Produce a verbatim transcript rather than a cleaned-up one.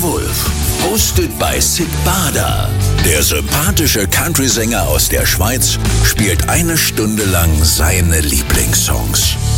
Wolf. Hosted by Sid Bader. Der sympathische Country-Sänger aus der Schweiz spielt eine Stunde lang seine Lieblingssongs.